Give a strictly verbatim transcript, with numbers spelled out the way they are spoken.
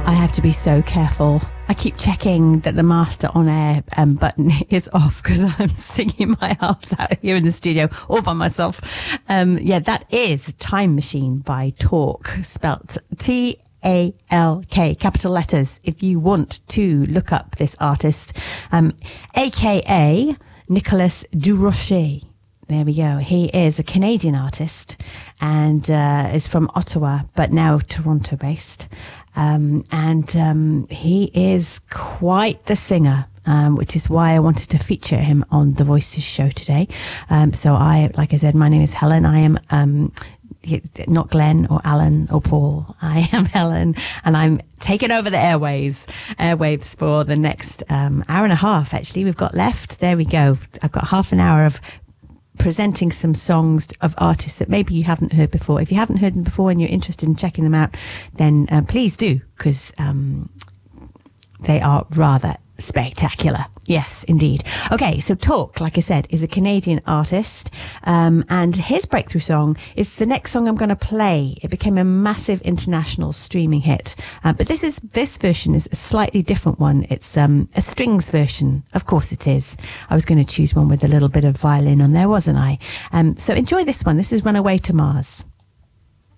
I have to be so careful. I keep checking that the master on air um, button is off because I'm singing my heart out here in the studio all by myself. Um, yeah, that is Time Machine by Talk, spelt T A L K, capital letters, if you want to look up this artist, um, A K A Nicolas Durocher. There we go. He is a Canadian artist and uh, is from Ottawa, but now Toronto based. Um, and um, he is quite the singer, um, which is why I wanted to feature him on The Voices show today. Um, so I, like I said, my name is Helen. I am um, not Glenn or Alan or Paul. I am Helen, and I'm taking over the airways, airwaves for the next um, hour and a half. Actually, we've got left. There we go. I've got half an hour of presenting some songs of artists that maybe you haven't heard before. If you haven't heard them before and you're interested in checking them out, then uh, please do, because um, they are rather spectacular. Yes, indeed. Okay, so Talk, like I said, is a Canadian artist, um, and his breakthrough song is the next song I'm going to play. It became a massive international streaming hit, uh, but this is this version is a slightly different one. It's um, a strings version. Of course it is. I was going to choose one with a little bit of violin on there, wasn't I? Um, so enjoy this one. This is Runaway to Mars.